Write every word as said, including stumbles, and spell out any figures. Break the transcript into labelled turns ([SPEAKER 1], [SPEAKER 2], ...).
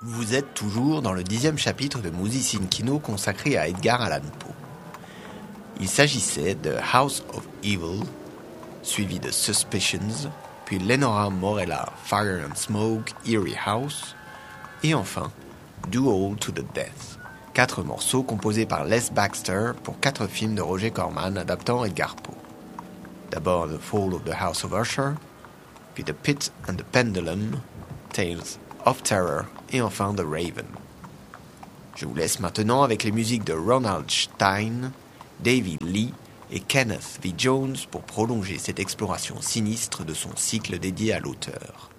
[SPEAKER 1] Vous êtes toujours dans le dixième chapitre de Musicin Kino consacré à Edgar Allan Poe. Il s'agissait de House of Evil, suivi de Suspicions, puis Lenora Morella, Fire and Smoke, Eerie House, et enfin Duel to the Death, quatre morceaux composés par Les Baxter pour quatre films de Roger Corman adaptant Edgar Poe. D'abord The Fall of the House of Usher, puis The Pit and the Pendulum, Tales of Terror et enfin The Raven. Je vous laisse maintenant avec les musiques de Ronald Stein, David Lee et Kenneth V. Jones pour prolonger cette exploration sinistre de son cycle dédié à l'auteur.